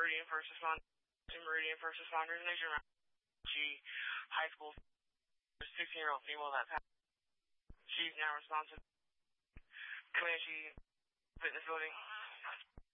Meridian First Responders to Meridian First Responders nationwide. High school 16-year-old female that passed. She's now responsible. Comanche Fitness Building.